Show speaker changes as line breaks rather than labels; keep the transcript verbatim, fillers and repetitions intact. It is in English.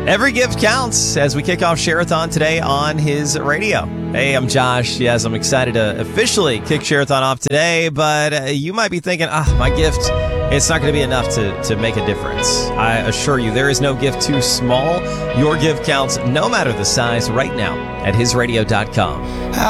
Every gift counts as we kick off Share-a-thon today on his radio. Hey, I'm Josh. Yes, I'm excited to officially kick Share-a-thon off today, but uh, you might be thinking, ah, my gift, it's not going to be enough to, to make a difference. I assure you, there is no gift too small. Your gift counts no matter the size right now at his radio dot com.